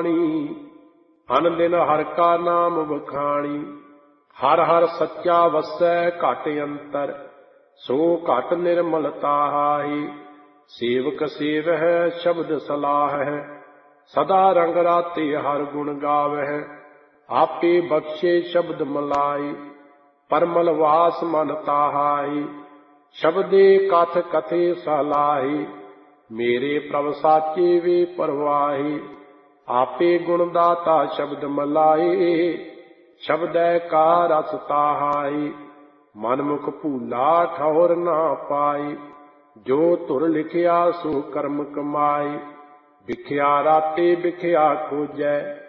ਬਾਣੀ। ਅਨ ਦਿਨ ਹਰਿ ਕਾ ਨਾਮ ਵਖਾਣੀ। ਹਰ ਹਰ ਸੱਚਾ ਵਸੈ ਘਟ ਅੰਤਰ। ਸੋ ਘਟ ਨਿਰਮਲਤਾ ਹਾਈ। ਸੇਵਕ ਸੇਵਹਿ ਸ਼ਬਦ ਸਲਾਹਹਿ। ਸਦਾ ਰੰਗ ਰਾਤੇ ਹਰ ਗੁਣ ਗਾਵਹਿ। ਆਪੇ ਬਖਸ਼ੇ ਸ਼ਬਦ ਮਲਾਈ। ਪਰਮਲ ਵਾਸ ਮਨ ਤਾਹਾਈ। ਸ਼ਬਦੇ ਕਥ ਕਥੇ ਸਲਾਹੀ। ਮੇਰੇ ਪ੍ਰਭ ਸਾਚੇ ਵੇ ਪਰਵਾਹੀ। ਆਪੇ ਗੁਣ ਦਾਤਾ ਸ਼ਬਦ ਮਲਾਈ। ਸ਼ਬਦੈ ਕਾ ਰਸ ਤਾਹਾਈ। ਮਨ ਮੁਖ ਭੂਲਾ ਠੌਰ ਨਾ ਪਾਈ। ਜੋ ਧੁਰ ਲਿਖਿਆ ਸੋ ਕਰਮ ਕਮਾਈ। ਵਿਖਿਆ ਰਾਤੇ ਵਿਖਿਆ ਖੋਜੈ।